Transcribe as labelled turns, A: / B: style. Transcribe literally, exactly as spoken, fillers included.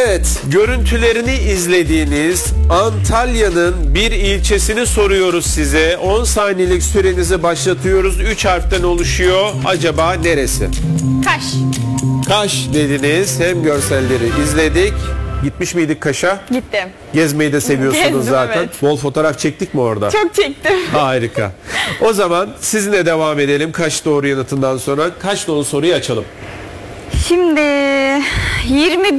A: Evet, görüntülerini izlediğiniz Antalya'nın bir ilçesini soruyoruz size. on saniyelik sürenizi başlatıyoruz. üç harften oluşuyor. Acaba neresi?
B: Kaş.
A: Kaş dediniz. Hem görselleri izledik. Gitmiş miydik Kaş'a?
B: Gittim.
A: Gezmeyi de seviyorsunuz
B: Gezdim,
A: zaten.
B: evet.
A: Bol fotoğraf çektik mi orada?
B: Çok çektim.
A: Harika. O zaman sizinle devam edelim. Kaş doğru yanıtından sonra. Kaç dolu soruyu açalım.
B: Şimdi yirmi